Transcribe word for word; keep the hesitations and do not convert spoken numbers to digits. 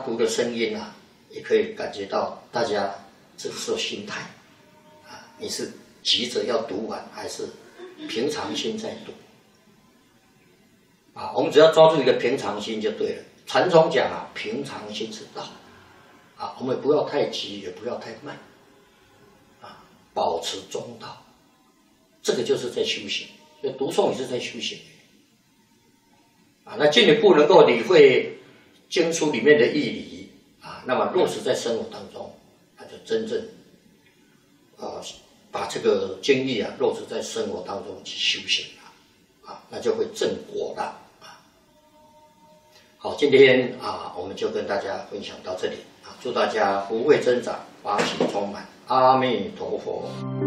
读的声音啊，也可以感觉到大家这时候心态啊，你是急着要读完，还是平常心在读？啊，我们只要抓住一个平常心就对了。禅宗讲啊，平常心是道。啊，我们不要太急，也不要太慢。啊，保持中道，这个就是在修行。所以读诵也是在修行。啊，那进一步能够理会经书里面的义理啊，那么落实在生活当中，那就真正啊把这个经义啊落实在生活当中去修行了，啊，那就会正果了。好，今天啊，我们就跟大家分享到这里啊，祝大家福慧增长，法喜充满，阿弥陀佛。